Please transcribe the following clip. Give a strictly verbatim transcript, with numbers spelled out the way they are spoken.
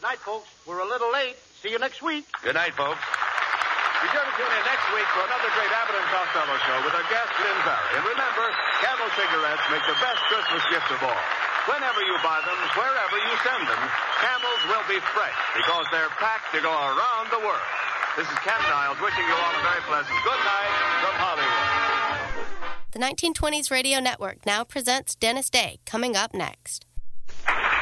Good night, folks. We're a little late. See you next week. Good night, folks. Be sure to tune in next week for another great Abbott and Costello show with our guest, Lynn Barry. And remember, Camel cigarettes make the best Christmas gift of all. Whenever you buy them, wherever you send them, Camels will be fresh because they're packed to go around the world. This is Ken Niles wishing you all a very pleasant good night from Hollywood. The nineteen twenties Radio Network now presents Dennis Day, coming up next.